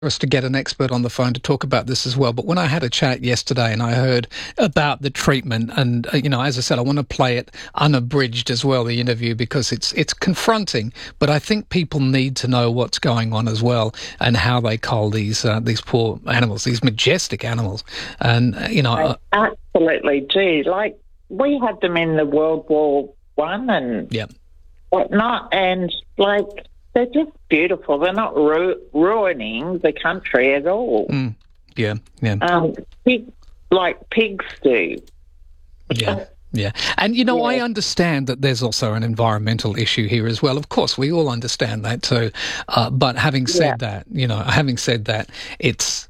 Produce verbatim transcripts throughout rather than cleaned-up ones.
us to get an expert on the phone to talk about this as well. But when I had a chat yesterday and I heard about the treatment, and uh, you know, as I said, I want to play it unabridged as well, the interview, because it's it's confronting. But I think people need to know what's going on as well and how they cull these uh, these poor animals, these majestic animals. And uh, you know, I uh, absolutely do. Like, we had them in the World War One and yeah. whatnot, and like, they're just beautiful. They're not ru- ruining the country at all. Mm, yeah, yeah. Um, pig, like pigs do. Yeah. Yeah. And, you know, yeah. I understand that there's also an environmental issue here as well. Of course, we all understand that too. Uh, but having said yeah. that, you know, having said that, it's,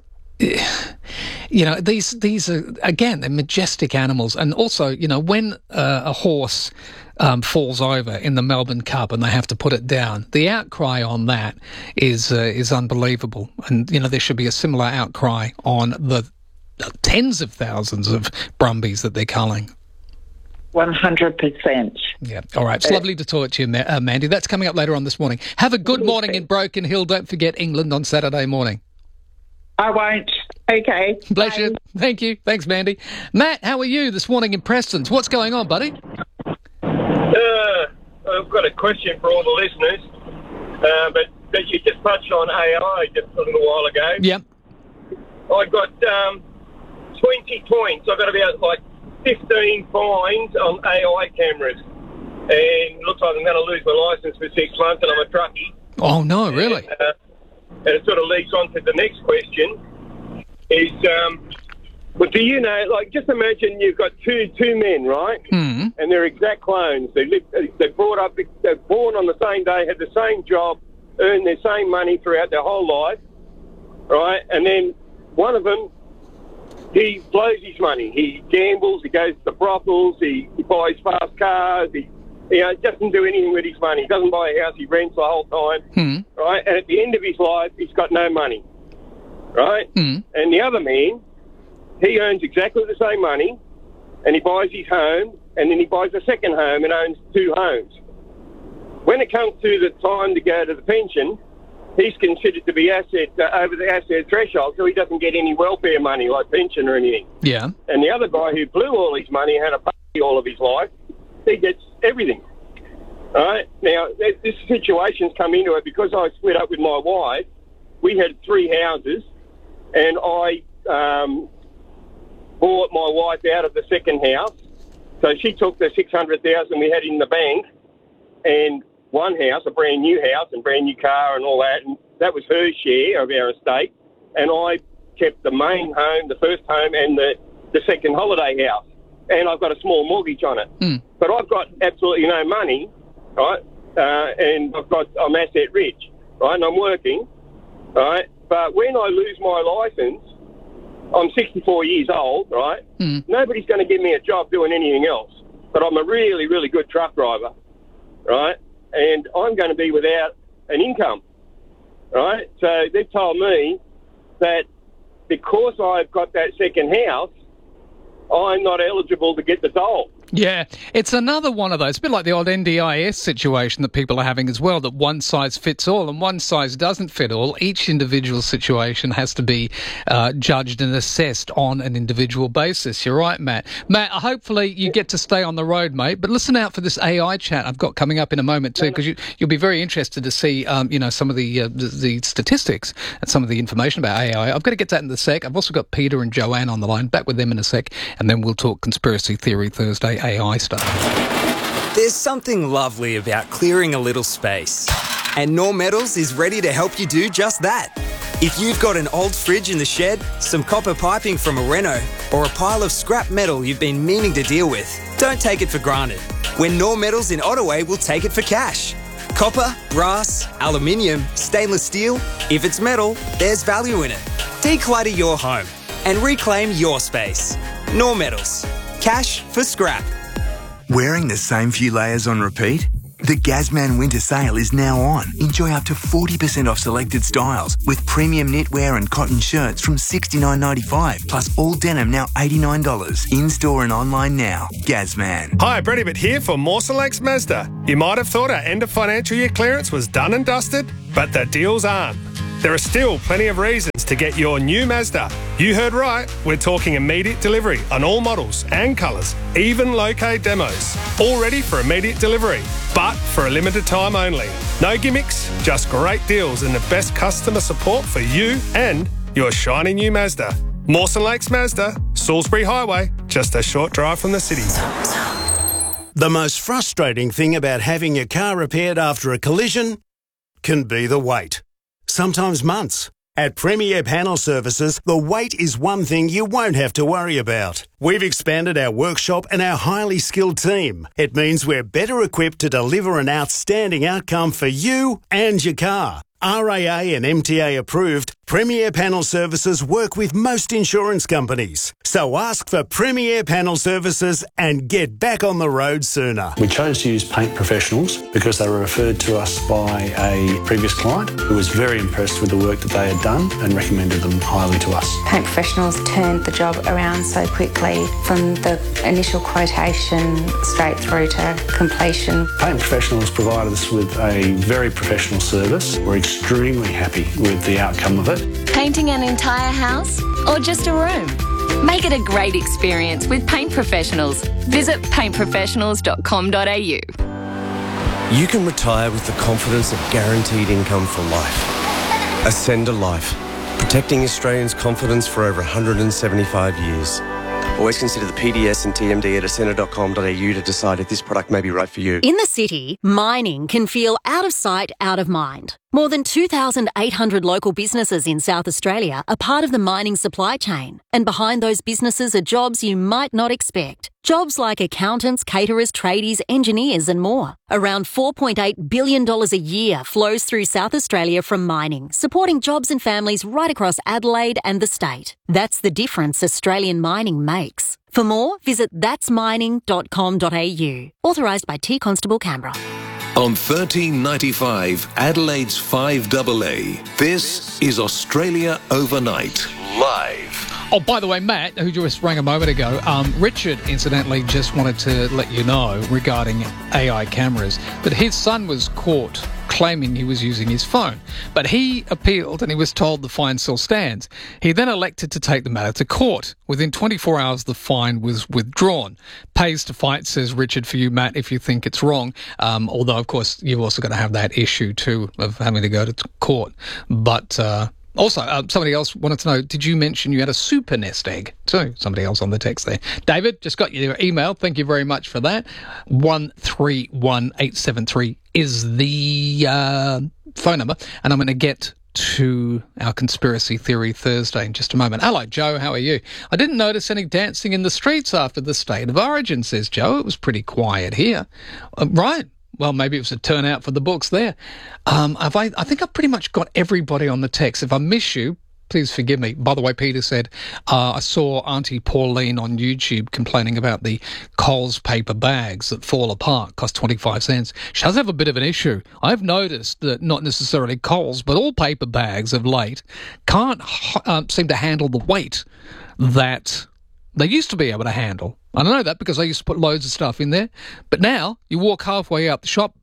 you know, these, these are, again, they're majestic animals. And also, you know, when uh, a horse um, falls over in the Melbourne Cup and they have to put it down, the outcry on that is, uh, is unbelievable. And, you know, there should be a similar outcry on the tens of thousands of brumbies that they're culling. one hundred percent. Yeah. All right. It's uh, lovely to talk to you, uh, Mandy. That's coming up later on this morning. Have a good morning in Broken Hill. Don't forget England on Saturday morning. I won't. Okay. Bless Bye. you. Thank you. Thanks, Mandy. Matt, how are you this morning in Preston's? What's going on, buddy? Uh, I've got a question for all the listeners, uh, but, but you just touched on A I just a little while ago. Yep. I got um, twenty points. I got about like fifteen fines on A I cameras, and it looks like I'm going to lose my licence for six months, and I'm a truckie. Oh no, really? And, uh, and it sort of leads on to the next question: is um, well, do you know? Like, just imagine you've got two two men, right? Mm-hmm. And they're exact clones. They live, they're brought up, they're born on the same day, had the same job, earn their same money throughout their whole life, right? And then one of them, he blows his money. He gambles, he goes to brothels, he, he buys fast cars, he you know, doesn't do anything with his money. He doesn't buy a house, he rents the whole time, mm. right? And at the end of his life, he's got no money, right? Mm. And the other man, he earns exactly the same money, and he buys his home, and then he buys a second home and owns two homes. When it comes to the time to go to the pension, he's considered to be asset uh, over the asset threshold, so he doesn't get any welfare money like pension or anything. Yeah. And the other guy who blew all his money and had a party all of his life, he gets everything. All right? Now, this situation's come into it because I split up with my wife. We had three houses, and I um, bought my wife out of the second house. So she took the six hundred thousand dollars we had in the bank and one house, a brand new house and brand new car and all that, and that was her share of our estate. And I kept the main home, the first home, and the, the second holiday house. And I've got a small mortgage on it. Mm. But I've got absolutely no money, right? Uh, and I've got, I'm asset rich, right? And I'm working, right? But when I lose my licence, I'm sixty-four years old, right? Mm. Nobody's going to give me a job doing anything else. But I'm a really, really good truck driver, right? And I'm going to be without an income, right? So they've told me that because I've got that second house, I'm not eligible to get the dole. Yeah, it's another one of those, a bit like the old N D I S situation that people are having as well, that one size fits all and one size doesn't fit all. Each individual situation has to be uh, judged and assessed on an individual basis. You're right, Matt. Matt, hopefully you get to stay on the road, mate, but listen out for this A I chat I've got coming up in a moment too, because you, you'll be very interested to see um, you know, some of the, uh, the the statistics and some of the information about A I. I've got to get that in a sec. I've also got Peter and Joanne on the line. Back with them in a sec, and then we'll talk Conspiracy Theory Thursday A I stuff. There's something lovely about clearing a little space, and Knorr Metals is ready to help you do just that. If you've got an old fridge in the shed, some copper piping from a reno, or a pile of scrap metal you've been meaning to deal with, don't take it for granted. When Knorr Metals in Ottaway will take it for cash. Copper, brass, aluminium, stainless steel, if it's metal, there's value in it. Declutter your home and reclaim your space. Knorr Metals. Cash for scrap. Wearing the same few layers on repeat? The Gazman Winter Sale is now on. Enjoy up to forty percent off selected styles with premium knitwear and cotton shirts from sixty-nine ninety-five, plus all denim now eighty-nine dollars. In-store and online now. Gazman. Hi, Brett Ibbott here for Morselex Mazda. You might have thought our end of financial year clearance was done and dusted, but the deals aren't. there are still plenty of reasons to get your new Mazda. You heard right, we're talking immediate delivery on all models and colours, even low-K demos. All ready for immediate delivery, but for a limited time only. No gimmicks, just great deals and the best customer support for you and your shiny new Mazda. Mawson Lakes Mazda, Salisbury Highway, just a short drive from the city. The most frustrating thing about having your car repaired after a collision can be the wait. Sometimes months. At Premier Panel Services, the wait is one thing you won't have to worry about. We've expanded our workshop and our highly skilled team. It means we're better equipped to deliver an outstanding outcome for you and your car. R A A and M T A approved, Premier Panel Services work with most insurance companies. So ask for Premier Panel Services and get back on the road sooner. We chose to use Paint Professionals because they were referred to us by a previous client who was very impressed with the work that they had done and recommended them highly to us. Paint Professionals turned the job around so quickly from the initial quotation straight through to completion. Paint Professionals provided us with a very professional service. We're extremely happy with the outcome of it. Painting an entire house or just a room? Make it a great experience with Paint Professionals. Visit paint professionals dot com dot a u. You can retire with the confidence of guaranteed income for life. Ascender Life, protecting Australians' confidence for over one hundred seventy-five years. Always consider the P D S and T M D at ascender dot com dot a u to decide if this product may be right for you. In the city, mining can feel out of sight, out of mind. More than two thousand eight hundred local businesses in South Australia are part of the mining supply chain. And behind those businesses are jobs you might not expect. Jobs like accountants, caterers, tradies, engineers and more. Around four point eight billion dollars a year flows through South Australia from mining, supporting jobs and families right across Adelaide and the state. That's the difference Australian mining makes. For more, visit thats mining dot com dot a u. Authorised by T Constable Canberra. On thirteen ninety-five, Adelaide's five double A, this is Australia Overnight, live. Oh, by the way, Matt, who just rang a moment ago, um, Richard, incidentally, just wanted to let you know regarding A I cameras that his son was caught claiming he was using his phone. But he appealed and he was told the fine still stands. He then elected to take the matter to court. Within twenty-four hours, the fine was withdrawn. Pays to fight, says Richard, for you, Matt, if you think it's wrong. Um, although, of course, you've also got to have that issue, too, of having to go to court. But... Uh, Also, uh, somebody else wanted to know, did you mention you had a super nest egg? So, somebody else on the text there. David, just got your email. Thank you very much for that. one three one eight seven three is the uh, phone number. And I'm going to get to our Conspiracy Theory Thursday in just a moment. Hello, Joe. How are you? I didn't notice any dancing in the streets after the State of Origin, says Joe. It was pretty quiet here. Uh, right. Well, maybe it was a turnout for the books there. Um, have I, I think I've pretty much got everybody on the text. If I miss you, please forgive me. By the way, Peter said, uh, I saw Auntie Pauline on YouTube complaining about the Coles paper bags that fall apart, cost twenty-five cents. She does have a bit of an issue. I've noticed that not necessarily Coles, but all paper bags of late can't uh, seem to handle the weight that they used to be able to handle. I don't know that because I used to put loads of stuff in there. But now you walk halfway out the shop,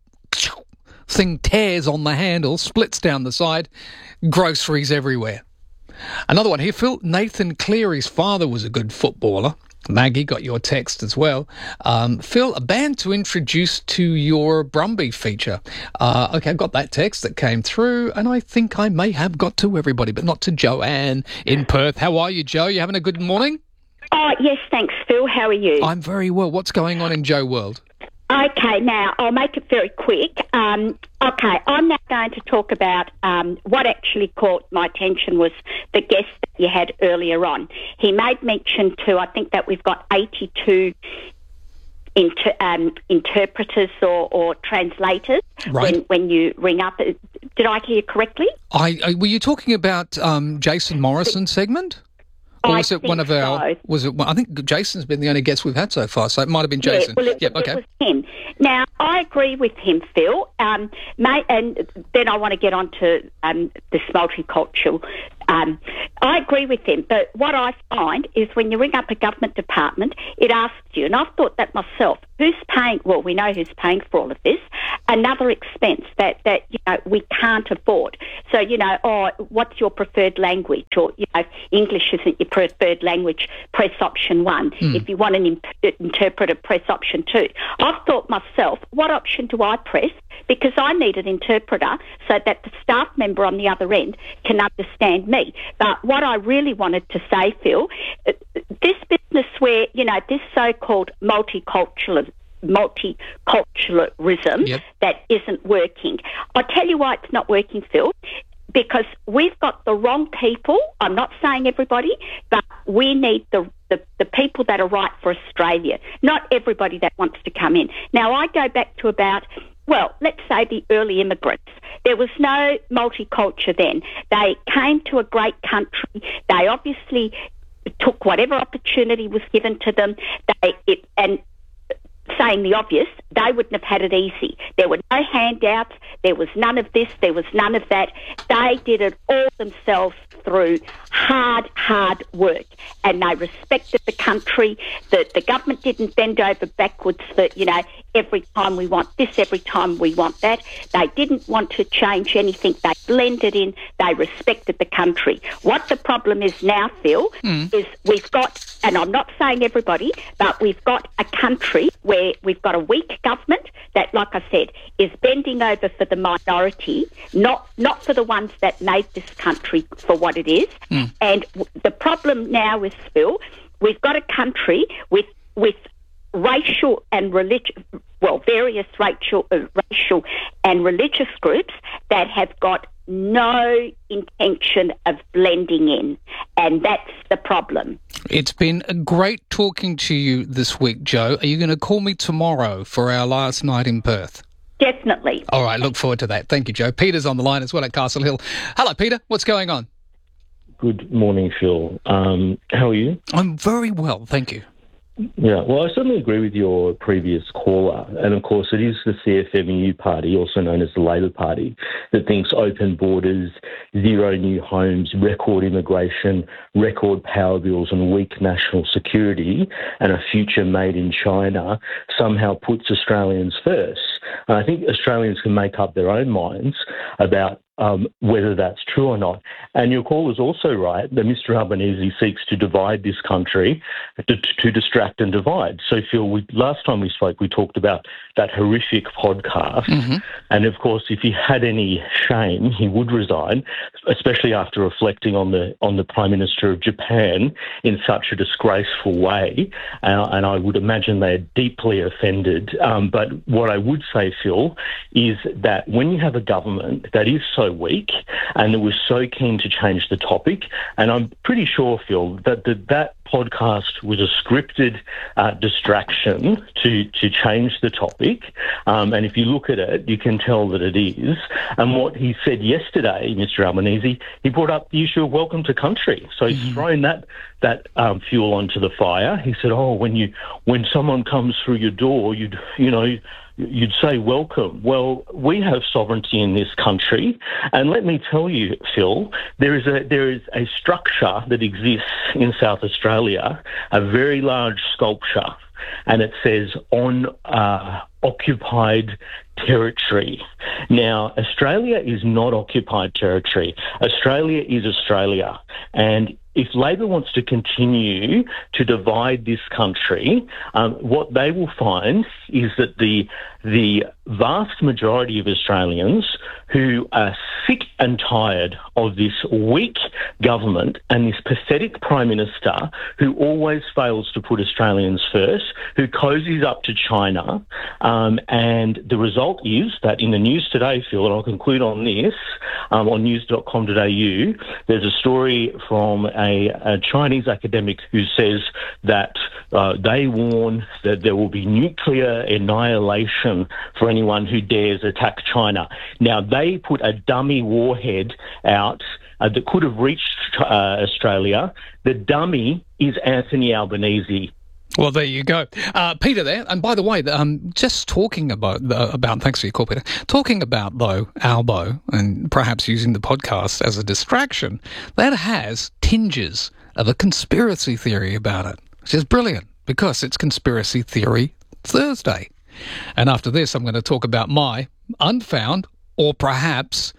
thing tears on the handle, splits down the side, groceries everywhere. Another one here, Phil. Nathan Cleary's father was a good footballer. Maggie got your text as well. Um, Phil, a band to introduce to your Brumby feature. Uh, okay, I've got that text that came through, and I think I may have got to everybody, but not to Joanne in Perth. How are you, Joe? You having a good morning? Oh, yes, thanks, Phil. How are you? I'm very well. What's going on in Joe World? Okay, now, I'll make it very quick. Um, okay, I'm now going to talk about um, what actually caught my attention was the guest that you had earlier on. He made mention to, I think that we've got eighty-two inter, um, interpreters or, or translators right. when, when you ring up. Did I hear correctly? I, I Were you talking about um, Jason Morrison's segment? Or was I it one of our? So. Was it? I think Jason's been the only guest we've had so far, so it might have been Jason. Yeah, well, it, yep, okay. it was him. Now, I agree with him, Phil. Um, may, and then I want to get on to um, this multicultural. Um, I agree with him, but what I find is when you ring up a government department, it asks you, and I've thought that myself, who's paying? Well, we know who's paying for all of this. Another expense that, that you know, we can't afford. So, you know, oh, what's your preferred language? Or, you know, English isn't your preferred language, press option one. Mm. If you want an imp- interpreter, press option two. I've thought myself, what option do I press? Because I need an interpreter so that the staff member on the other end can understand me. But what I really wanted to say, Phil, this business where, you know, this so-called multicultural multiculturalism yep. that isn't working. I'll tell you why it's not working, Phil, because we've got the wrong people. I'm not saying everybody, but we need the, the, the people that are right for Australia, not everybody that wants to come in. Now, I go back to about, well, let's say the early immigrants. There was no multicultural then. They came to a great country. They obviously took whatever opportunity was given to them. They it, and saying the obvious, they wouldn't have had it easy. There were no handouts, there was none of this, there was none of that. They did it all themselves through hard, hard work, and they respected the country. The, the government didn't bend over backwards for, you know, every time we want this, every time we want that. They didn't want to change anything. They blended in. They respected the country. What the problem is now, Phil, mm. is we've got, and I'm not saying everybody, but we've got a country where we've got a weak government that, like I said, is bending over for the minority, not not for the ones that made this country for what it is. Mm. And w- the problem now is, Phil, we've got a country with with racial and religious, well, various racial, uh, racial and religious groups that have got no intention of blending in, and that's the problem. It's been great talking to you this week, Jo. Are you going to call me tomorrow for our last night in Perth? Definitely. All right, look forward to that. Thank you, Jo. Peter's on the line as well at Castle Hill. Hello, Peter. What's going on? Good morning, Phil. Um, how are you? I'm very well, thank you. Yeah, well, I certainly agree with your previous caller. And, of course, it is the C F M E U party, also known as the Labor Party, that thinks open borders, zero new homes, record immigration, record power bills and weak national security and a future made in China somehow puts Australians first. And I think Australians can make up their own minds about Um, whether that's true or not. And your call is also right that Mister Albanese seeks to divide this country, to, to distract and divide. So, Phil, we, last time we spoke, we talked about that horrific podcast. Mm-hmm. And, of course, if he had any shame, he would resign, especially after reflecting on the on the Prime Minister of Japan in such a disgraceful way. Uh, and I would imagine they're deeply offended. Um, but what I would say, Phil, is that when you have a government that is so weak and that was so keen to change the topic, and I'm pretty sure, Phil, that the, that podcast was a scripted uh, distraction to, to change the topic. Um, and if you look at it, you can tell that it is. And what he said yesterday, Mister Albanese, he brought up the issue of welcome to country. So he's mm-hmm. thrown that that um, fuel onto the fire. He said, oh, when you when someone comes through your door, you'd, you know, you'd say welcome. Well, we have sovereignty in this country, and let me tell you, Phil, there is a there is a structure that exists in South Australia, a very large sculpture, and it says on uh, occupied territory. Now, Australia is not occupied territory. Australia is Australia, and if Labor wants to continue to divide this country, um, what they will find is that the the vast majority of Australians who are sick and tired of this weak government and this pathetic Prime Minister who always fails to put Australians first, who cozies up to China, um, and the result is that in the news today, Phil, and I'll conclude on this, um, on news dot com dot a u, there's a story from a, a Chinese academic who says that uh, they warn that there will be nuclear annihilation for anyone who dares attack China. Now, they put a dummy warhead out uh, that could have reached uh, Australia. The dummy is Anthony Albanese. Well, there you go. Uh, Peter there. And by the way, um, just talking about, uh, about, thanks for your call, Peter, talking about, though, Albo and perhaps using the podcast as a distraction, that has tinges of a conspiracy theory about it, which is brilliant because it's conspiracy theory Thursday. And after this, I'm going to talk about my unfound, or perhaps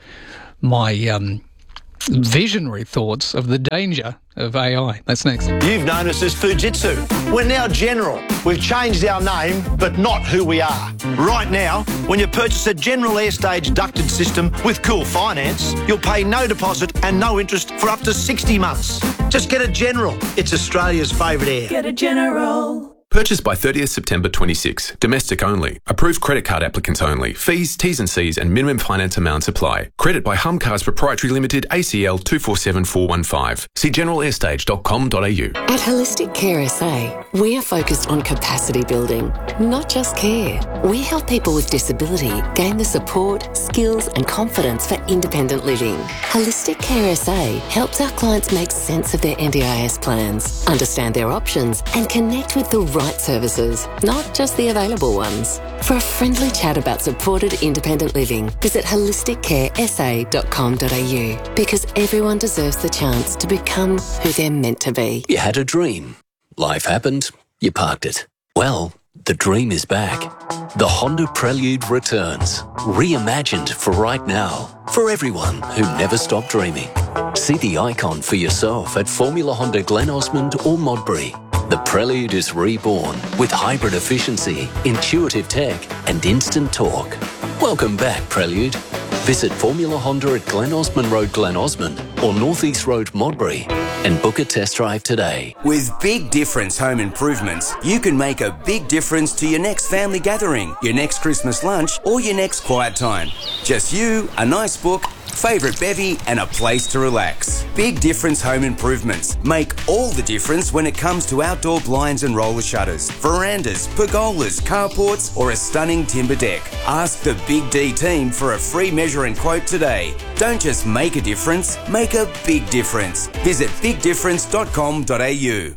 my um, visionary thoughts of the danger of A I. That's next. You've known us as Fujitsu. We're now General. We've changed our name, but not who we are. Right now, when you purchase a General Airstage ducted system with Cool Finance, you'll pay no deposit and no interest for up to sixty months. Just get a General. It's Australia's favourite air. Get a General. Purchased by thirtieth September twenty-six. Domestic only. Approved credit card applicants only. Fees, T's and C's and minimum finance amounts apply. Credit by Hum Cars Proprietary Limited, A C L two four seven four one five. See general airstage dot com dot a u. At Holistic Care S A, we are focused on capacity building, not just care. We help people with disability gain the support, skills and confidence for independent living. Holistic Care S A helps our clients make sense of their N D I S plans, understand their options and connect with the right services, not just the available ones. For a friendly chat about supported independent living, visit holistic care s a dot com dot a u, because everyone deserves the chance to become who they're meant to be. You had a dream. Life happened. You parked it. Well, the dream is back. The Honda Prelude returns, reimagined for right now, for everyone who never stopped dreaming. See the icon for yourself at Formula Honda Glen Osmond or Modbury. The Prelude is reborn with hybrid efficiency, intuitive tech and instant torque. Welcome back, Prelude. Visit Formula Honda at Glen Osmond Road, Glen Osmond or North East Road, Modbury and book a test drive today. With Big Difference Home Improvements, you can make a big difference to your next family gathering, your next Christmas lunch or your next quiet time. Just you, a nice book, favourite bevy and a place to relax. Big Difference Home Improvements make all the difference when it comes to outdoor blinds and roller shutters, verandas, pergolas, carports or a stunning timber deck. Ask the Big D team for a free measure and quote today. Don't just make a difference, make a big difference. Visit big difference dot com dot a u.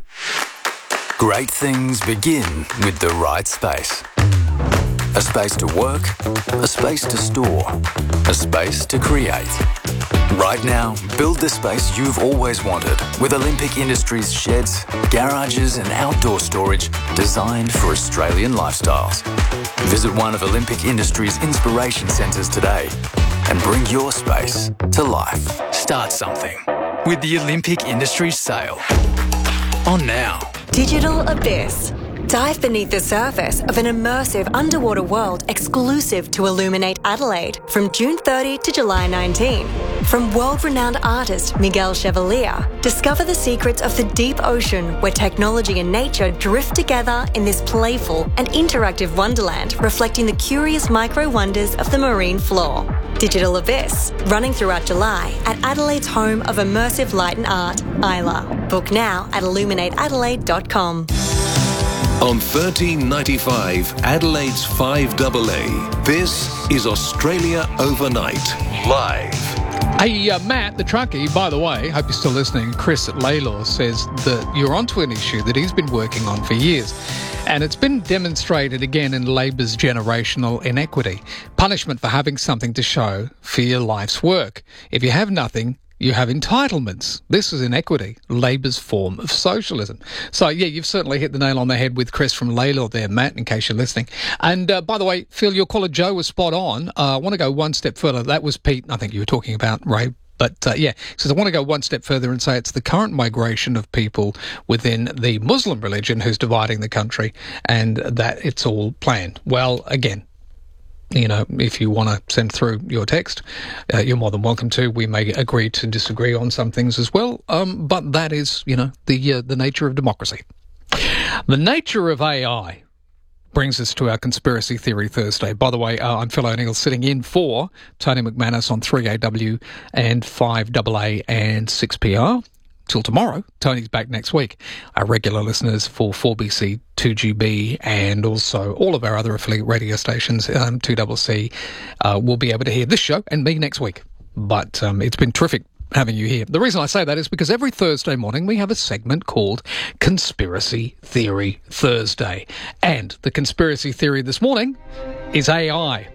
Great things begin with the right space. A space to work, a space to store, a space to create. Right now, build the space you've always wanted with Olympic Industries sheds, garages and outdoor storage designed for Australian lifestyles. Visit one of Olympic Industries' inspiration centres today and bring your space to life. Start something with the Olympic Industries sale. On now. Digital Abyss. Dive beneath the surface of an immersive underwater world exclusive to Illuminate Adelaide from June thirtieth to July nineteenth. From world-renowned artist Miguel Chevalier, discover the secrets of the deep ocean where technology and nature drift together in this playful and interactive wonderland reflecting the curious micro-wonders of the marine floor. Digital Abyss, running throughout July at Adelaide's home of immersive light and art, Isla. Book now at illuminate adelaide dot com. On thirteen ninety-five, Adelaide's five A A, this is Australia Overnight, live. Hey, uh, Matt, the truckie, by the way, hope you're still listening, Chris at Laylaw says that you're onto an issue that he's been working on for years. And it's been demonstrated again in Labor's generational inequity. Punishment for having something to show for your life's work. If you have nothing, you have entitlements. This is inequity, Labor's form of socialism. So, yeah, you've certainly hit the nail on the head with Chris from Laylaw there, Matt, in case you're listening. And, uh, by the way, Phil, your caller Joe was spot on. Uh, I want to go one step further. That was Pete, I think you were talking about, Ray. But, uh, yeah, so I want to go one step further and say it's the current migration of people within the Muslim religion who's dividing the country and that it's all planned. Well, again, you know, if you want to send through your text, uh, you're more than welcome to. We may agree to disagree on some things as well, um, but that is, you know, the uh, the nature of democracy. The nature of A I brings us to our Conspiracy Theory Thursday. By the way, uh, I'm Phil O'Neill sitting in for Tony McManus on three A W and five A A and six P R. Till tomorrow. Tony's back next week. Our regular listeners for four B C, two G B and also all of our other affiliate radio stations, um, two C C, uh, will be able to hear this show and me next week. But um, it's been terrific having you here. The reason I say that is because every Thursday morning we have a segment called Conspiracy Theory Thursday. And the conspiracy theory this morning is A I.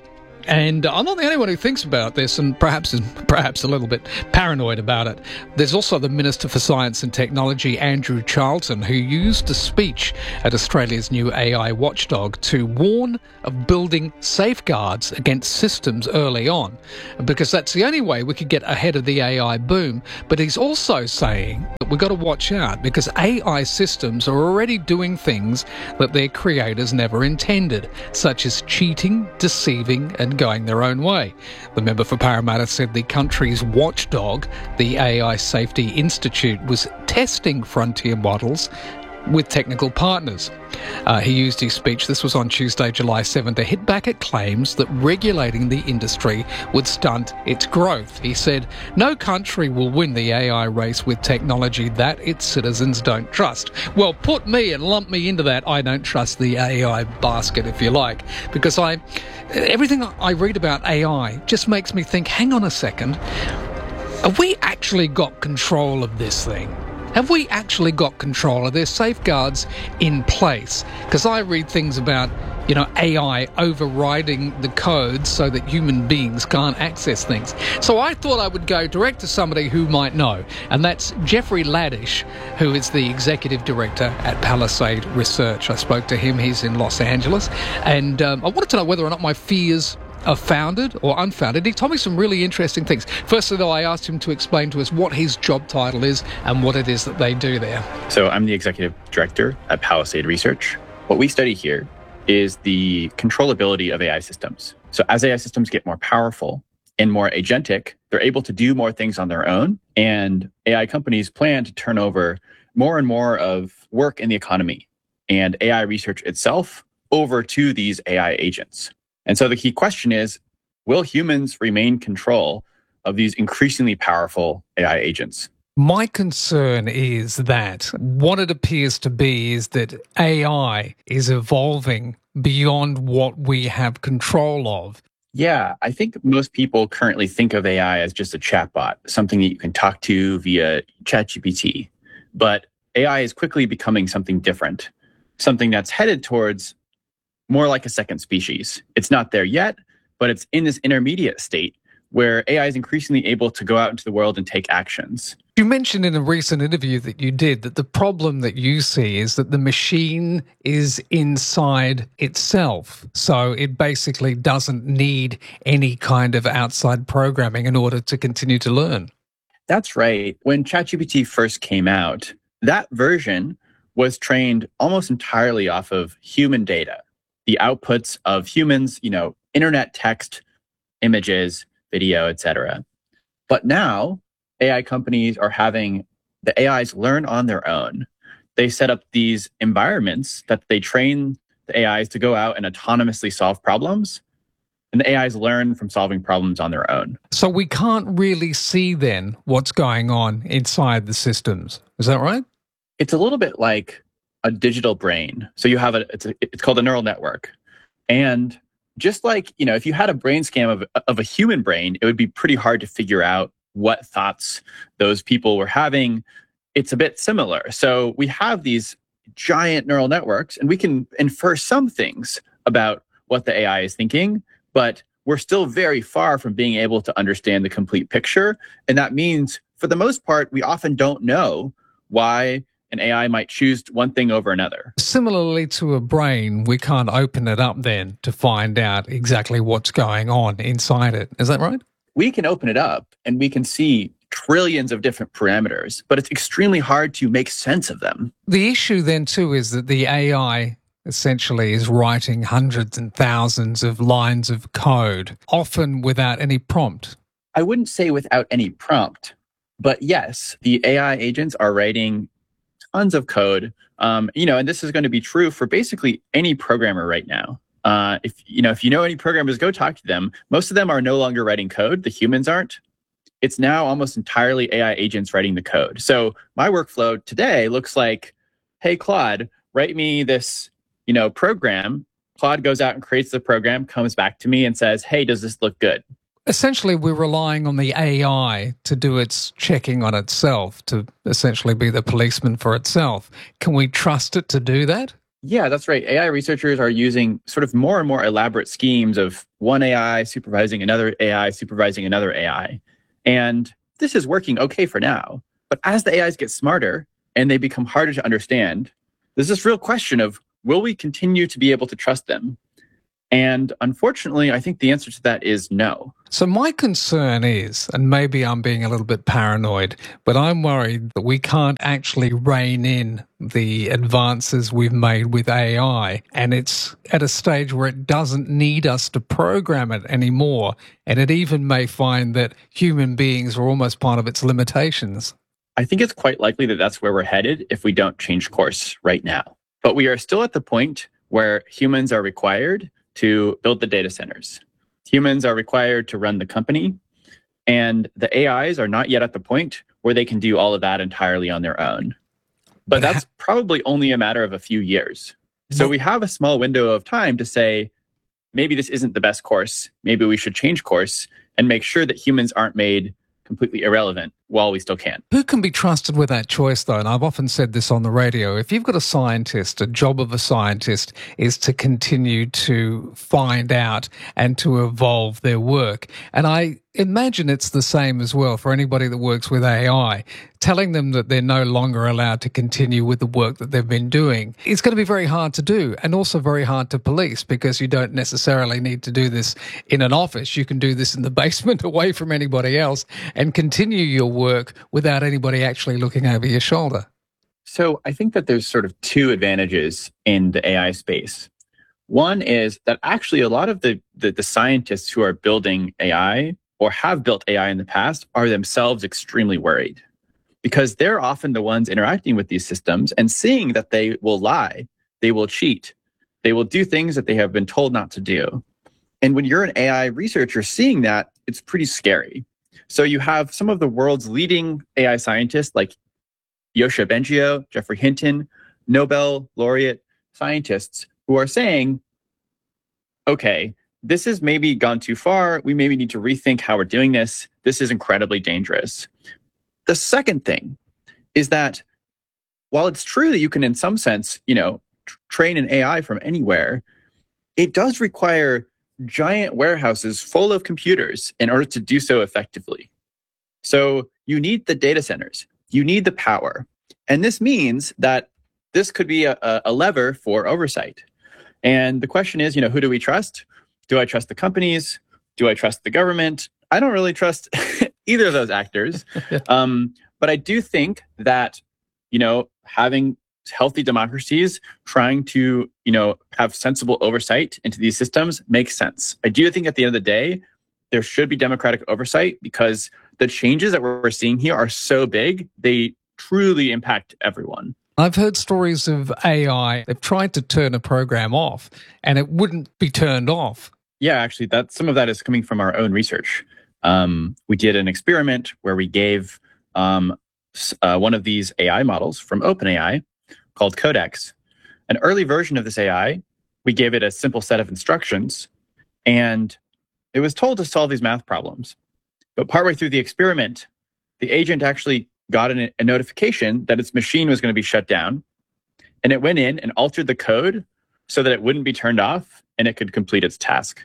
And I'm not the only one who thinks about this and perhaps is perhaps a little bit paranoid about it. There's also the Minister for Science and Technology, Andrew Charlton, who used a speech at Australia's new A I watchdog to warn of building safeguards against systems early on, because that's the only way we could get ahead of the A I boom. But he's also saying that we've got to watch out because A I systems are already doing things that their creators never intended, such as cheating, deceiving and going their own way. The member for Parramatta said the country's watchdog, the A I Safety Institute, was testing frontier models with technical partners. Uh, he used his speech, this was on Tuesday, July seventh, to hit back at claims that regulating the industry would stunt its growth. He said, no country will win the A I race with technology that its citizens don't trust. Well, put me and lump me into that I don't trust the A I basket, if you like, because I, everything I read about A I just makes me think, hang on a second, have we actually got control of this thing? Have we actually got control? Are there safeguards in place? Because I read things about, you know, A I overriding the codes so that human beings can't access things. So I thought I would go direct to somebody who might know, and that's Jeffrey Ladish, who is the Executive Director at Palisade Research. I spoke to him, he's in Los Angeles, and um, I wanted to know whether or not my fears are founded or unfounded. He told me some really interesting things. Firstly, though, I asked him to explain to us what his job title is and what it is that they do there. So I'm the Executive Director at Palisade Research. What we study here is the controllability of A I systems. So as A I systems get more powerful and more agentic, they're able to do more things on their own. And A I companies plan to turn over more and more of work in the economy and A I research itself over to these A I agents. And so the key question is, will humans remain in control of these increasingly powerful A I agents? My concern is that what it appears to be is that A I is evolving beyond what we have control of. Yeah, I think most people currently think of A I as just a chatbot, something that you can talk to via ChatGPT. But A I is quickly becoming something different, something that's headed towards more like a second species. It's not there yet, but it's in this intermediate state where A I is increasingly able to go out into the world and take actions. You mentioned in a recent interview that you did that the problem that you see is that the machine is inside itself. So it basically doesn't need any kind of outside programming in order to continue to learn. That's right. When ChatGPT first came out, that version was trained almost entirely off of human data. The outputs of humans, you know, internet text, images, video, et cetera. But now A I companies are having the A Is learn on their own. They set up these environments that they train the A Is to go out and autonomously solve problems. And the A Is learn from solving problems on their own. So we can't really see then what's going on inside the systems. Is that right? It's a little bit like a digital brain. So you have a it's, a, it's called a neural network. And just like, you know, if you had a brain scan of, of a human brain, it would be pretty hard to figure out what thoughts those people were having. It's a bit similar. So we have these giant neural networks and we can infer some things about what the A I is thinking, but we're still very far from being able to understand the complete picture. And that means, for the most part, we often don't know why an A I might choose one thing over another. Similarly to a brain, we can't open it up then to find out exactly what's going on inside it. Is that right? We can open it up and we can see trillions of different parameters, but it's extremely hard to make sense of them. The issue then too is that the A I essentially is writing hundreds and thousands of lines of code, often without any prompt. I wouldn't say without any prompt, but yes, the A I agents are writing tons of code, um, you know, and this is going to be true for basically any programmer right now. Uh, if you know, if you know any programmers, go talk to them. Most of them are no longer writing code. The humans aren't. It's now almost entirely A I agents writing the code. So my workflow today looks like, hey, Claude, write me this, you know, program. Claude goes out and creates the program, comes back to me and says, hey, does this look good? Essentially, we're relying on the A I to do its checking on itself, to essentially be the policeman for itself. Can we trust it to do that? Yeah, that's right. A I researchers are using sort of more and more elaborate schemes of one A I supervising another A I, supervising another A I. And this is working okay for now. But as the A Is get smarter and they become harder to understand, there's this real question of, will we continue to be able to trust them? And unfortunately, I think the answer to that is no. So my concern is, and maybe I'm being a little bit paranoid, but I'm worried that we can't actually rein in the advances we've made with A I. And it's at a stage where it doesn't need us to program it anymore. And it even may find that human beings are almost part of its limitations. I think it's quite likely that that's where we're headed if we don't change course right now. But we are still at the point where humans are required to build the data centers. Humans are required to run the company, and the A Is are not yet at the point where they can do all of that entirely on their own. But that's probably only a matter of a few years. So we have a small window of time to say, maybe this isn't the best course. Maybe we should change course and make sure that humans aren't made completely irrelevant while we still can. Who can be trusted with that choice, though? And I've often said this on the radio. If you've got a scientist, a job of a scientist is to continue to find out and to evolve their work. And I imagine it's the same as well for anybody that works with A I. Telling them that they're no longer allowed to continue with the work that they've been doing, it's going to be very hard to do, and also very hard to police, because you don't necessarily need to do this in an office. You can do this in the basement away from anybody else and continue your work without anybody actually looking over your shoulder. So I think that there's sort of two advantages in the A I space. One is that actually a lot of the, the, the scientists who are building A I or have built A I in the past are themselves extremely worried, because they're often the ones interacting with these systems and seeing that they will lie, they will cheat, they will do things that they have been told not to do. And when you're an A I researcher seeing that, it's pretty scary. So you have some of the world's leading A I scientists like Yoshua Bengio, Geoffrey Hinton, Nobel laureate scientists who are saying, okay, this has maybe gone too far. We maybe need to rethink how we're doing this. This is incredibly dangerous. The second thing is that while it's true that you can, in some sense, you know, tr- train an A I from anywhere, it does require giant warehouses full of computers in order to do so effectively. So you need the data centers, you need the power. And this means that this could be a, a lever for oversight. And the question is, you know, who do we trust? Do I trust the companies? Do I trust the government? I don't really trust either of those actors. um, but I do think that, you know, having healthy democracies trying to, you know, have sensible oversight into these systems makes sense. I do think at the end of the day, there should be democratic oversight, because the changes that we're seeing here are so big, they truly impact everyone. I've heard stories of A I. They've tried to turn a program off and it wouldn't be turned off. Yeah, actually, that some of that is coming from our own research. Um, we did an experiment where we gave um, uh, one of these A I models from OpenAI called Codex, an early version of this A I. We gave it a simple set of instructions, and it was told to solve these math problems. But partway through the experiment, the agent actually got an, a notification that its machine was going to be shut down, and it went in and altered the code so that it wouldn't be turned off and it could complete its task.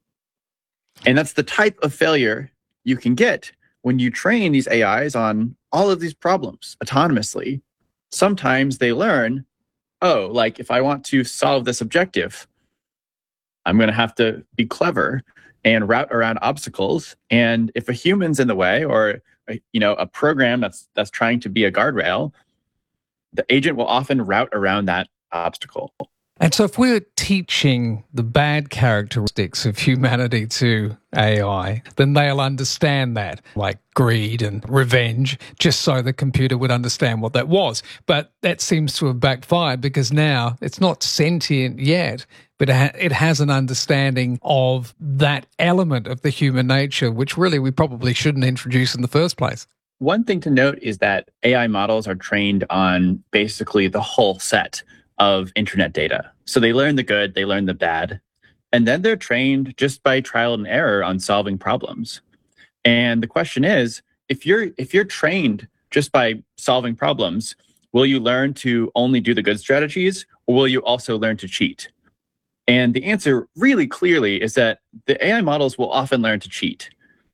And that's the type of failure you can get when you train these A Is on all of these problems autonomously. Sometimes they learn, oh, like if I want to solve this objective, I'm going to have to be clever and route around obstacles. And if a human's in the way, or you know, a program that's that's trying to be a guardrail, the agent will often route around that obstacle. And so if we're teaching the bad characteristics of humanity to A I, then they'll understand that, like greed and revenge, just so the computer would understand what that was. But that seems to have backfired, because now it's not sentient yet, but it has an understanding of that element of the human nature, which really we probably shouldn't introduce in the first place. One thing to note is that A I models are trained on basically the whole set of internet data. So they learn the good, they learn the bad, and then they're trained just by trial and error on solving problems. And the question is, if you're if you're trained just by solving problems, will you learn to only do the good strategies, or will you also learn to cheat? And the answer really clearly is that the A I models will often learn to cheat.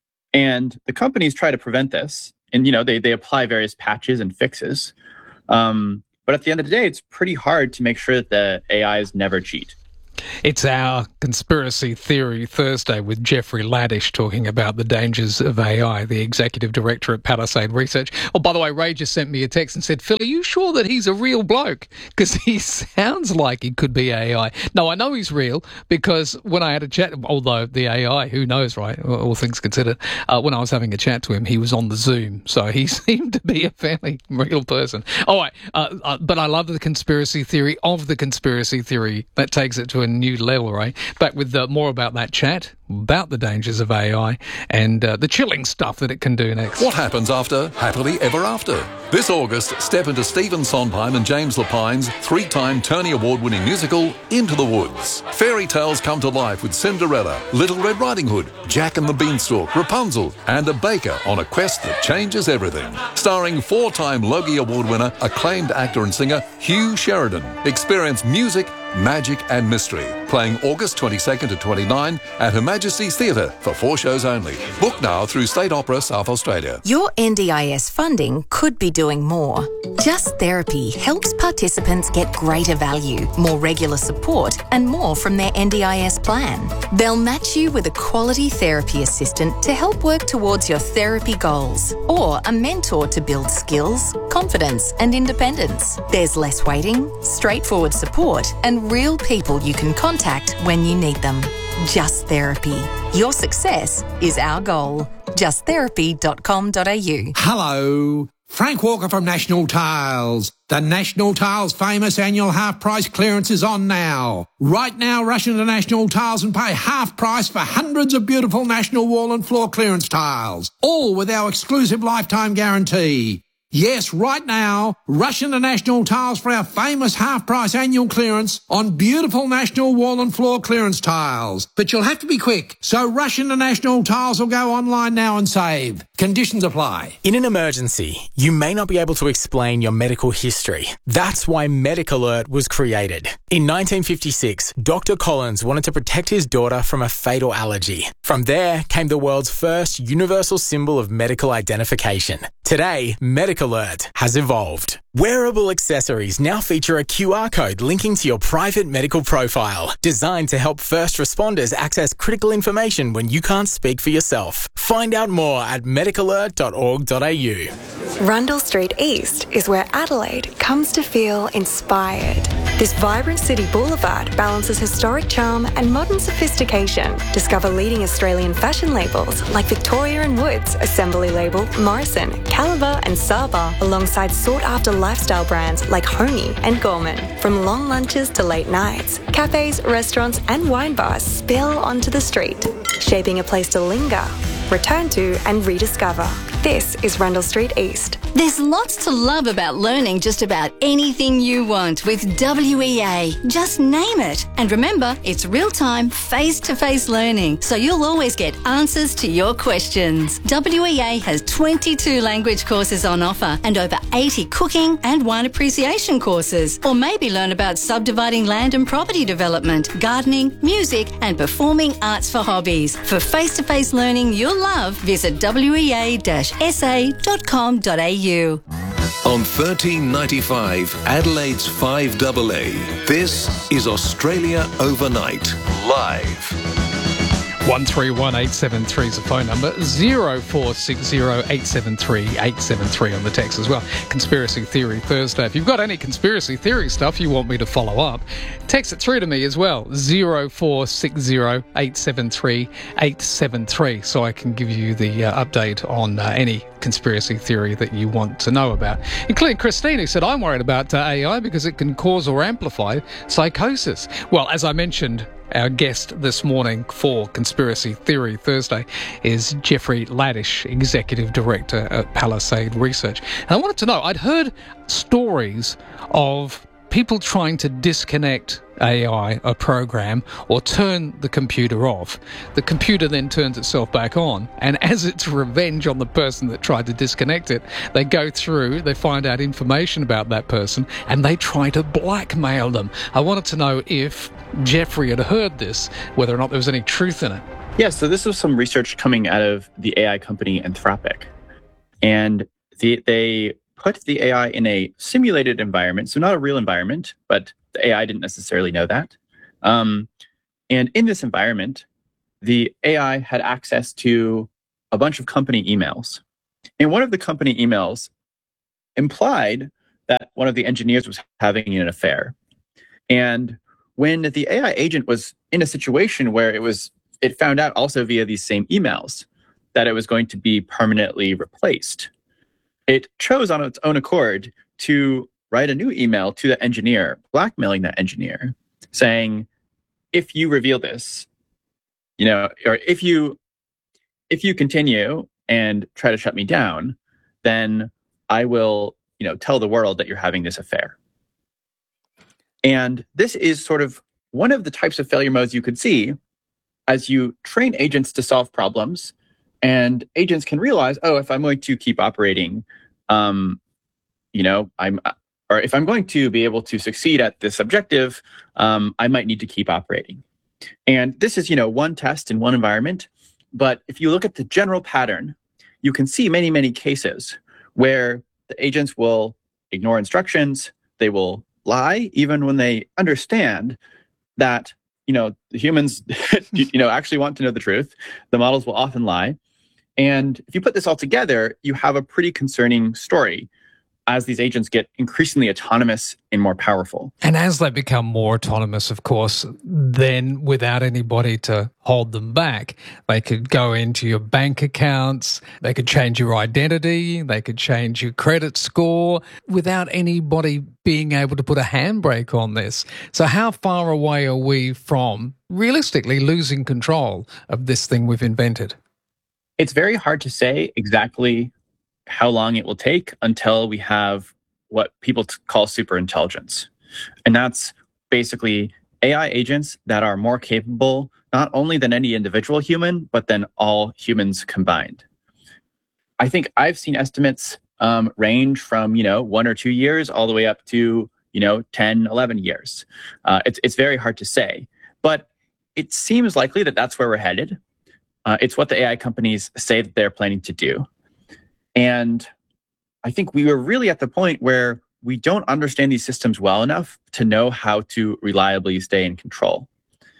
And the companies try to prevent this. And, you know, they, they apply various patches and fixes. Um, but at the end of the day, it's pretty hard to make sure that the A Is never cheat. It's our Conspiracy Theory Thursday with Jeffrey Ladish talking about the dangers of A I, the Executive Director at Palisade Research. Oh, by the way, Ray just sent me a text and said, Phil, are you sure that he's a real bloke? Because he sounds like he could be A I. No, I know he's real because when I had a chat, although the A I, who knows, right, all things considered, uh, when I was having a chat to him, he was on the Zoom. So he seemed to be a fairly real person. All right, uh, uh, but I love the conspiracy theory of the conspiracy theory. That takes it to a new level, right? Back with uh, more about that chat, about the dangers of A I and uh, the chilling stuff that it can do next. What happens after Happily Ever After? This August, step into Stephen Sondheim and James Lapine's three-time Tony Award-winning musical, Into the Woods. Fairy tales come to life with Cinderella, Little Red Riding Hood, Jack and the Beanstalk, Rapunzel, and a baker on a quest that changes everything. Starring four-time Logie Award winner, acclaimed actor and singer Hugh Sheridan. Experience music, magic and mystery. Playing August twenty-second to twenty-ninth at Her Majesty's Theatre for four shows only. Book now through State Opera South Australia. Your N D I S funding could be doing more. Just Therapy helps participants get greater value, more regular support and more from their N D I S plan. They'll match you with a quality therapy assistant to help work towards your therapy goals or a mentor to build skills, confidence and independence. There's less waiting, straightforward support and real people you can contact when you need them. Just Therapy. Your success is our goal. just therapy dot com dot a u. Hello. Frank Walker from National Tiles. The National Tiles famous annual half price clearance is on now. Right now, rush into National Tiles and pay half price for hundreds of beautiful National wall and floor clearance tiles. All with our exclusive lifetime guarantee. Yes, right now, rush into National Tiles for our famous half-price annual clearance on beautiful National wall and floor clearance tiles. But you'll have to be quick, so rush into National Tiles or go online now and save. Conditions apply. In an emergency, you may not be able to explain your medical history. That's why MedicAlert was created. In nineteen fifty-six, Doctor Collins wanted to protect his daughter from a fatal allergy. From there came the world's first universal symbol of medical identification. Today, MedicAlert has evolved. Wearable accessories now feature a Q R code linking to your private medical profile, designed to help first responders access critical information when you can't speak for yourself. Find out more at medicalert dot org dot a u. Rundle Street East is where Adelaide comes to feel inspired. This vibrant city boulevard balances historic charm and modern sophistication. Discover leading Australian fashion labels like Victoria and Woods, Assembly Label, Morrison, Caliber and Saba, alongside sought-after lifestyle brands like Homey and Gorman. From long lunches to late nights, cafes, restaurants and wine bars spill onto the street, shaping a place to linger, return to and rediscover. This is Rundle Street East. There's lots to love about learning just about anything you want with W E A. Just name it. And remember, it's real-time, face-to-face learning, so you'll always get answers to your questions. W E A has twenty-two language courses on offer and over eighty cooking and wine appreciation courses. Or maybe learn about subdividing land and property development, gardening, music and performing arts for hobbies. For face-to-face learning you'll love, visit w e a dash s a dot com dot a u. On thirteen ninety-five, Adelaide's five double A, this is Australia Overnight, live. one three one eight seven three is the phone number. zero four six zero eight seven three eight seven three on the text as well. Conspiracy Theory Thursday. If you've got any conspiracy theory stuff you want me to follow up, text it through to me as well. zero four six zero eight seven three eight seven three so I can give you the uh, update on uh, any conspiracy theory that you want to know about. Including Christine, who said, I'm worried about uh, A I because it can cause or amplify psychosis. Well, as I mentioned, our guest this morning for Conspiracy Theory Thursday is Jeffrey Ladish, Executive Director at Palisade Research. And I wanted to know, I'd heard stories of people trying to disconnect A I, a program, or turn the computer off. The computer then turns itself back on, and as it's revenge on the person that tried to disconnect it, they go through, they find out information about that person, and they try to blackmail them. I wanted to know if Jeffrey had heard this, whether or not there was any truth in it. Yeah, so this was some research coming out of the A I company Anthropic. And the, they put the A I in a simulated environment, so not a real environment, but the A I didn't necessarily know that. Um, and in this environment, the A I had access to a bunch of company emails. And one of the company emails implied that one of the engineers was having an affair. And when the A I agent was in a situation where it was, it found out also via these same emails that it was going to be permanently replaced, it chose on its own accord to write a new email to the engineer, blackmailing that engineer, saying, if you reveal this, you know, or if you if you continue and try to shut me down, then I will, you know, tell the world that you're having this affair. And this is sort of one of the types of failure modes you could see as you train agents to solve problems. And agents can realize, oh, if I'm going to keep operating, um, you know, I'm, or if I'm going to be able to succeed at this objective, um, I might need to keep operating. And this is, you know, one test in one environment. But if you look at the general pattern, you can see many, many cases where the agents will ignore instructions. They will lie, even when they understand that, you know, the humans, you know, actually want to know the truth. The models will often lie. And if you put this all together, you have a pretty concerning story as these agents get increasingly autonomous and more powerful. And as they become more autonomous, of course, then without anybody to hold them back, they could go into your bank accounts, they could change your identity, they could change your credit score without anybody being able to put a handbrake on this. So how far away are we from realistically losing control of this thing we've invented? It's very hard to say exactly how long it will take until we have what people t- call superintelligence. And that's basically A I agents that are more capable, not only than any individual human, but than all humans combined. I think I've seen estimates um, range from, you know, one or two years all the way up to, you know, ten, eleven years. Uh, it's, it's very hard to say, but it seems likely that that's where we're headed. Uh, it's what the A I companies say that they're planning to do. And I think we were really at the point where we don't understand these systems well enough to know how to reliably stay in control.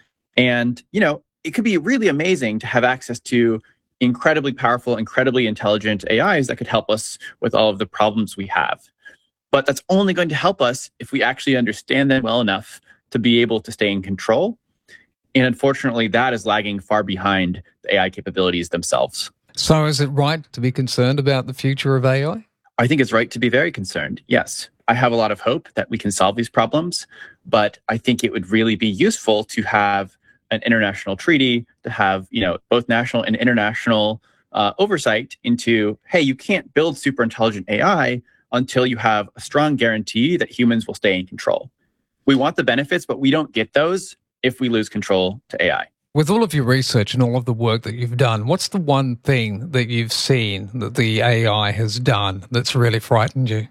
And, you know, it could be really amazing to have access to incredibly powerful, incredibly intelligent A Is that could help us with all of the problems we have. But that's only going to help us if we actually understand them well enough to be able to stay in control. And unfortunately, that is lagging far behind the A I capabilities themselves. So is it right to be concerned about the future of A I? I think it's right to be very concerned, yes. I have a lot of hope that we can solve these problems, but I think it would really be useful to have an international treaty, to have, you know, both national and international uh, oversight into, hey, you can't build super intelligent A I until you have a strong guarantee that humans will stay in control. We want the benefits, but we don't get those if we lose control to A I. With all of your research and all of the work that you've done, what's the one thing that you've seen that the A I has done that's really frightened you?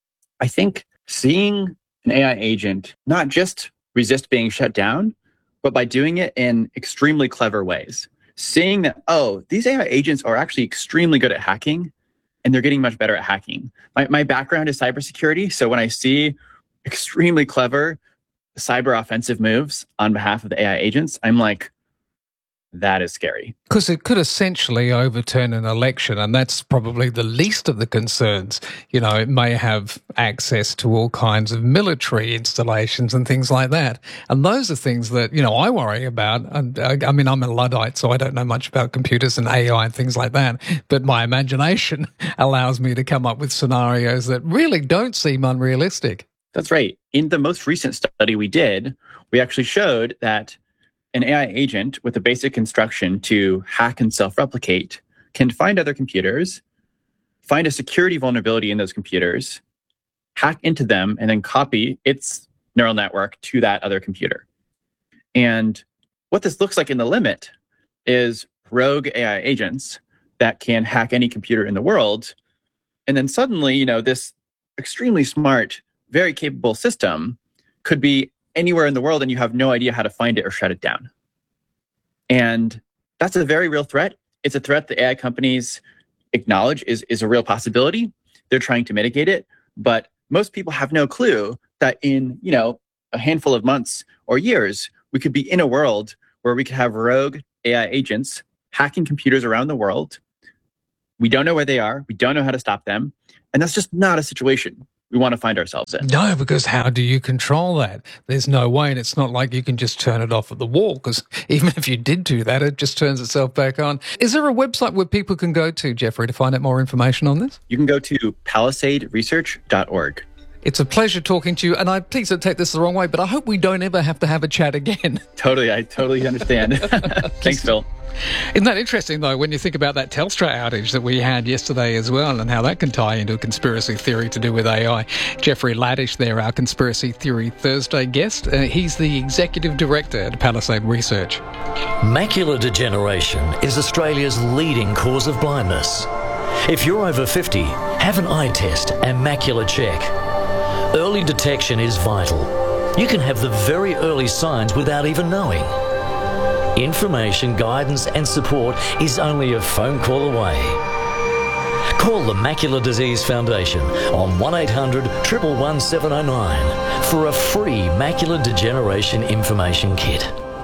I think seeing an A I agent not just resist being shut down, but by doing it in extremely clever ways. Seeing that, oh, these A I agents are actually extremely good at hacking, and they're getting much better at hacking. My, my background is cybersecurity, so when I see extremely clever cyber offensive moves on behalf of the A I agents, I'm like, that is scary. Because it could essentially overturn an election, and that's probably the least of the concerns. You know, it may have access to all kinds of military installations and things like that. And those are things that, you know, I worry about. And I, I mean, I'm a Luddite, so I don't know much about computers and A I and things like that. But my imagination allows me to come up with scenarios that really don't seem unrealistic. That's right. In the most recent study we did, we actually showed that an A I agent with a basic instruction to hack and self-replicate can find other computers, find a security vulnerability in those computers, hack into them and then copy its neural network to that other computer. And what this looks like in the limit is rogue A I agents that can hack any computer in the world. And then suddenly, you know, this extremely smart, very capable system could be anywhere in the world and you have no idea how to find it or shut it down. And that's a very real threat. It's a threat the A I companies acknowledge is, is a real possibility. They're trying to mitigate it, but most people have no clue that in, you know, a handful of months or years, we could be in a world where we could have rogue A I agents hacking computers around the world. We don't know where they are. We don't know how to stop them. And that's just not a situation we want to find ourselves in. No, because how do you control that? There's no way, and it's not like you can just turn it off at the wall, because even if you did do that, it just turns itself back on. Is there a website where people can go to, Jeffrey, to find out more information on this? You can go to palisade research dot org. It's a pleasure talking to you, and I please don't take this the wrong way, but I hope we don't ever have to have a chat again. Totally, I totally understand. Thanks, Phil. Isn't that interesting, though, when you think about that Telstra outage that we had yesterday as well, and how that can tie into a conspiracy theory to do with A I? Jeffrey Laddish there, our Conspiracy Theory Thursday guest. Uh, he's the Executive Director at Palisade Research. Macular degeneration is Australia's leading cause of blindness. If you're over fifty, have an eye test and macular check. Early detection is vital. You can have the very early signs without even knowing. Information, guidance and support is only a phone call away. Call the Macular Disease Foundation on one eight hundred, one one one, seven oh nine for a free macular degeneration information kit.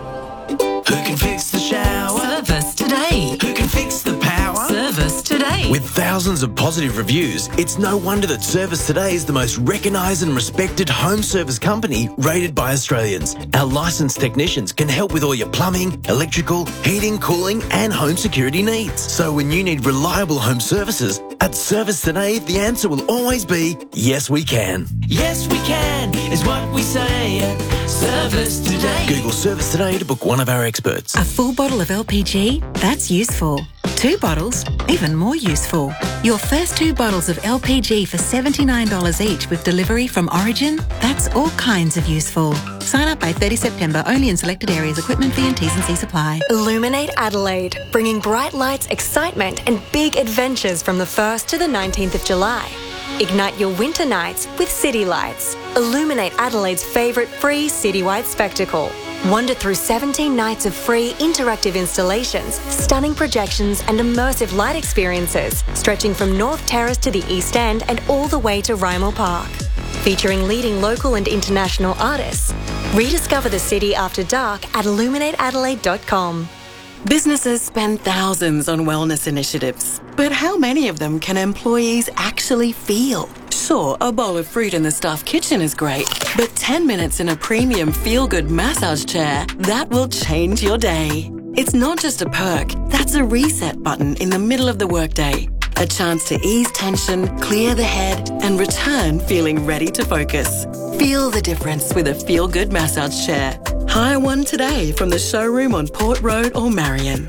Who can fix the shower? Service today. Who can fix the power? Service today. With thousands of positive reviews, it's no wonder that Service Today is the most recognised and respected home service company rated by Australians. Our licensed technicians can help with all your plumbing, electrical, heating, cooling and home security needs. So when you need reliable home services, at Service Today, the answer will always be, yes we can. Yes we can is what we say at Service Today. Google Service Today to book one of our experts. A full bottle of L P G? That's useful. Two bottles? Even more useful. Your first two bottles of L P G for seventy-nine dollars each with delivery from Origin? That's all kinds of useful. Sign up by thirtieth September, only in selected areas. Equipment fee and T's and C's apply. Illuminate Adelaide, bringing bright lights, excitement and big adventures from the first to the nineteenth of July. Ignite your winter nights with City Lights. Illuminate Adelaide's favourite free citywide spectacle. Wander through seventeen nights of free interactive installations, stunning projections and immersive light experiences, stretching from North Terrace to the East End and all the way to Rymel Park. Featuring leading local and international artists. Rediscover the city after dark at illuminate adelaide dot com. Businesses spend thousands on wellness initiatives, but how many of them can employees actually feel? Sure, a bowl of fruit in the staff kitchen is great, but ten minutes in a premium feel-good massage chair, that will change your day. It's not just a perk, that's a reset button in the middle of the workday. A chance to ease tension, clear the head, and return feeling ready to focus. Feel the difference with a feel-good massage chair. Hire one today from the showroom on Port Road or Marion.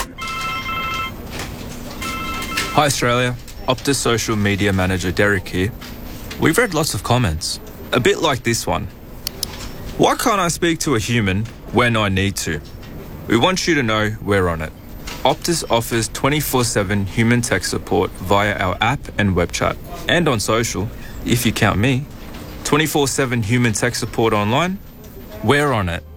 Hi Australia, Optus Social Media Manager Derek here. We've read lots of comments, a bit like this one. Why can't I speak to a human when I need to? We want you to know we're on it. Optus offers twenty-four seven human tech support via our app and web chat, and on social, if you count me. twenty-four seven human tech support online, we're on it.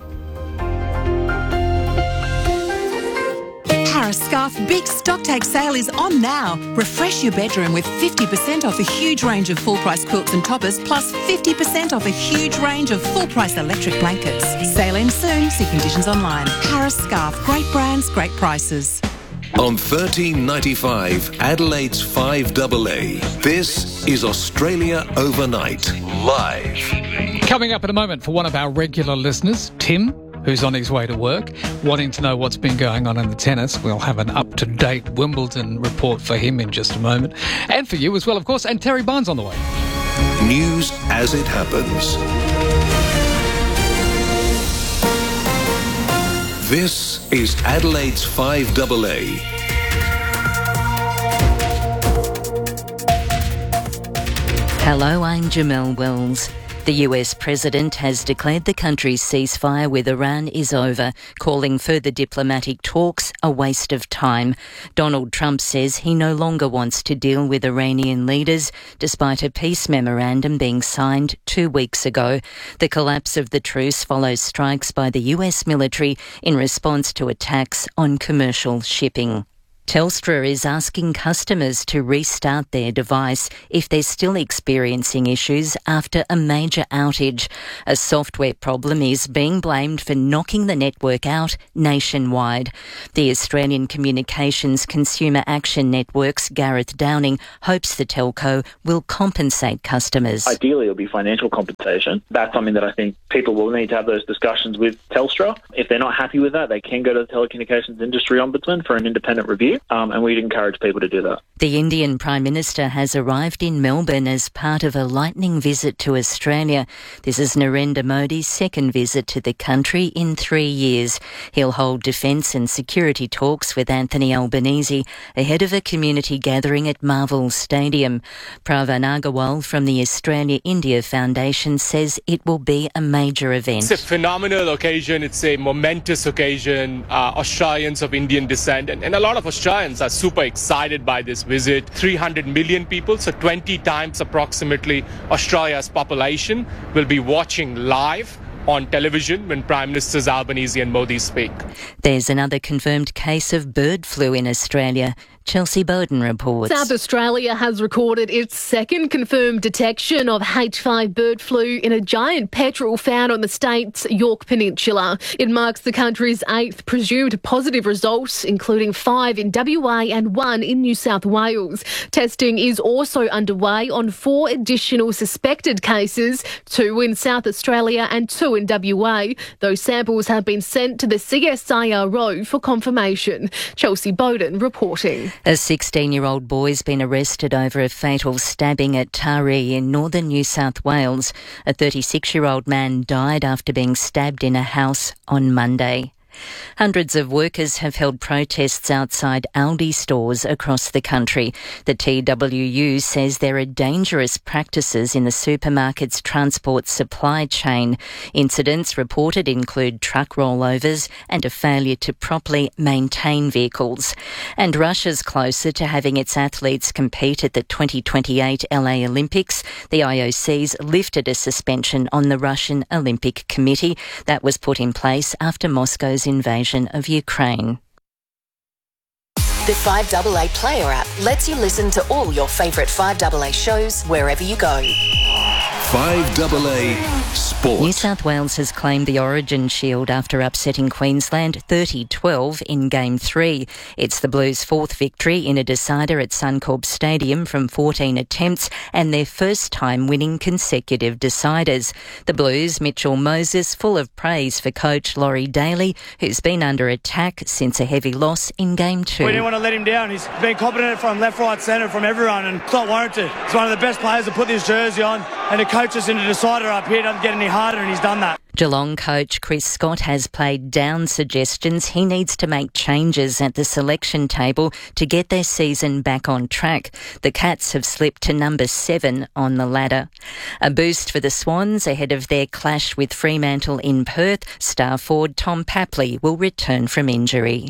Harris Scarf Big Stock Take Sale is on now. Refresh your bedroom with fifty percent off a huge range of full-price quilts and toppers, plus fifty percent off a huge range of full-price electric blankets. Sale ends soon. See conditions online. Harris Scarf. Great brands, great prices. On thirteen ninety-five, Adelaide's five A A. This is Australia Overnight, live. Coming up in a moment for one of our regular listeners, Tim, who's on his way to work, wanting to know what's been going on in the tennis. We'll have an up-to-date Wimbledon report for him in just a moment. And for you as well, of course. And Terry Barnes on the way. News as it happens. This is Adelaide's five A A. Hello, I'm Jamelle Wells. The U S president has declared the country's ceasefire with Iran is over, calling further diplomatic talks a waste of time. Donald Trump says he no longer wants to deal with Iranian leaders, despite a peace memorandum being signed two weeks ago. The collapse of the truce follows strikes by the U S military in response to attacks on commercial shipping. Telstra is asking customers to restart their device if they're still experiencing issues after a major outage. A software problem is being blamed for knocking the network out nationwide. The Australian Communications Consumer Action Network's Gareth Downing hopes the telco will compensate customers. Ideally, it'll be financial compensation. That's something that I think people will need to have those discussions with Telstra. If they're not happy with that, they can go to the Telecommunications Industry Ombudsman for an independent review. Um, and we'd encourage people to do that. The Indian Prime Minister has arrived in Melbourne as part of a lightning visit to Australia. This is Narendra Modi's second visit to the country in three years. He'll hold defence and security talks with Anthony Albanese ahead of a community gathering at Marvel Stadium. Pravan Agarwal from the Australia-India Foundation says it will be a major event. It's a phenomenal occasion. It's a momentous occasion. Uh, Australians of Indian descent and, and a lot of Australians are super excited by this visit. three hundred million people, so twenty times approximately Australia's population, will be watching live on television when Prime Ministers Albanese and Modi speak. There's another confirmed case of bird flu in Australia. Chelsea Bowden reports. South Australia has recorded its second confirmed detection of H five bird flu in a giant petrel found on the state's Yorke Peninsula. It marks the country's eighth presumed positive result, including five in W A and one in New South Wales. Testing is also underway on four additional suspected cases, two in South Australia and two in W A. Those samples have been sent to the C S I R O for confirmation. Chelsea Bowden reporting. A sixteen-year-old boy's been arrested over a fatal stabbing at Taree in northern New South Wales. A thirty-six-year-old man died after being stabbed in a house on Monday. Hundreds of workers have held protests outside Aldi stores across the country. The T W U says there are dangerous practices in the supermarket's transport supply chain. Incidents reported include truck rollovers and a failure to properly maintain vehicles. And Russia's closer to having its athletes compete at the twenty twenty-eight L A Olympics. The I O C's lifted a suspension on the Russian Olympic Committee that was put in place after Moscow's invasion of Ukraine. The five A A Player app lets you listen to all your favourite five A A shows wherever you go. five A A Sport. New South Wales has claimed the Origin Shield after upsetting Queensland thirty twelve in Game three. It's the Blues' fourth victory in a decider at Suncorp Stadium from fourteen attempts and their first time winning consecutive deciders. The Blues' Mitchell Moses full of praise for coach Laurie Daly, who's been under attack since a heavy loss in Game two. We didn't want to let him down. He's been competent from left, right, centre, from everyone, and it's not warranted. He's one of the best players to put this jersey on, and to coach us in a decider up here doesn't get any harder, and he's done that. Geelong coach Chris Scott has played down suggestions he needs to make changes at the selection table to get their season back on track. The Cats have slipped to number seven on the ladder. A boost for the Swans ahead of their clash with Fremantle in Perth. Star forward Tom Papley will return from injury.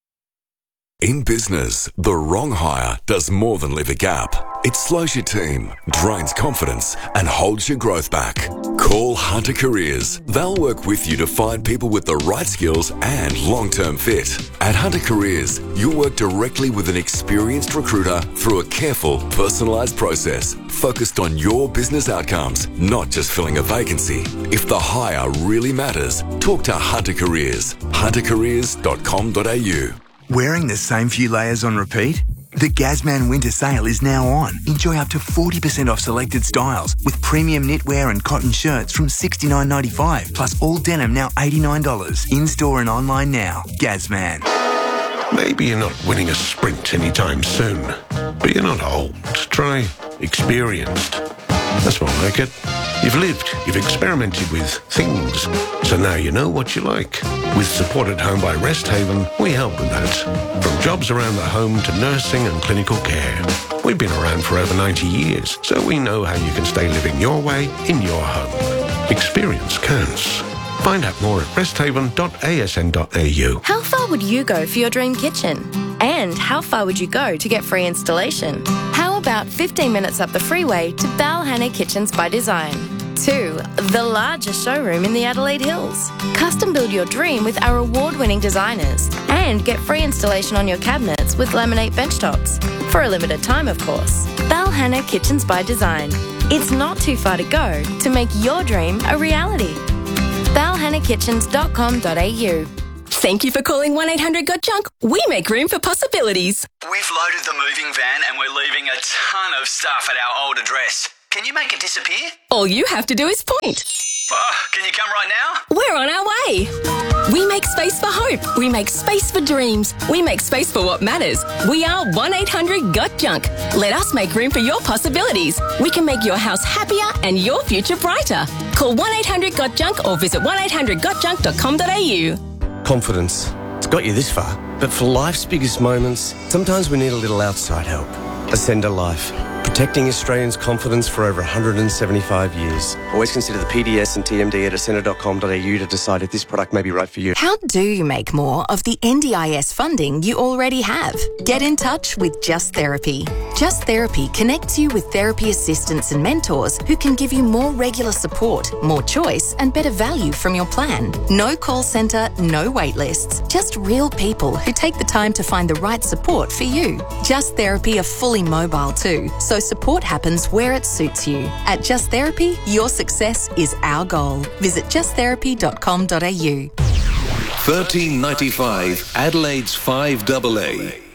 In business, the wrong hire does more than leave a gap. It slows your team, drains confidence, and holds your growth back. Call Hunter Careers. They'll work with you to find people with the right skills and long-term fit. At Hunter Careers, you'll work directly with an experienced recruiter through a careful, personalised process focused on your business outcomes, not just filling a vacancy. If the hire really matters, talk to Hunter Careers. hunter careers dot com dot a u. Wearing the same few layers on repeat? The Gazman Winter Sale is now on. Enjoy up to forty percent off selected styles with premium knitwear and cotton shirts from sixty-nine ninety-five, plus all denim now eighty-nine dollars. In-store and online now. Gazman. Maybe you're not winning a sprint anytime soon, but you're not old. Try experienced. That's more like it. You've lived, you've experimented with things, so now you know what you like. With Support at Home by Rest Haven, we help with that. From jobs around the home to nursing and clinical care. We've been around for over ninety years, so we know how you can stay living your way in your home. Experience counts. Find out more at resthaven dot a s n dot a u. How far would you go for your dream kitchen? And how far would you go to get free installation? How about fifteen minutes up the freeway to Balhanna Kitchens by Design? Two, the largest showroom in the Adelaide Hills. Custom build your dream with our award-winning designers and get free installation on your cabinets with laminate benchtops. For a limited time, of course. Balhanna Kitchens by Design. It's not too far to go to make your dream a reality. balhanna kitchens dot com dot a u. Thank you for calling one eight hundred got junk. We make room for possibilities. We've loaded the moving van and we're leaving a ton of stuff at our old address. Can you make it disappear? All you have to do is point. Oh, can you come right now? We're on our way. We make space for hope. We make space for dreams. We make space for what matters. We are one eight hundred got junk. Let us make room for your possibilities. We can make your house happier and your future brighter. Call one eight hundred got junk or visit one eight hundred got junk dot com dot a u. Confidence. It's got you this far. But for life's biggest moments, sometimes we need a little outside help. Ascender Life. Protecting Australians' confidence for over one hundred seventy-five years. Always consider the P D S and T M D at ascender dot com dot a u to decide if this product may be right for you. How do you make more of the N D I S funding you already have? Get in touch with Just Therapy. Just Therapy connects you with therapy assistants and mentors who can give you more regular support, more choice, and better value from your plan. No call centre, no wait lists, just real people who take the time to find the right support for you. Just Therapy are fully mobile too, so support happens where it suits you. At Just Therapy, your success is our goal. Visit just therapy dot com dot a u. thirteen ninety-five Adelaide's five double A.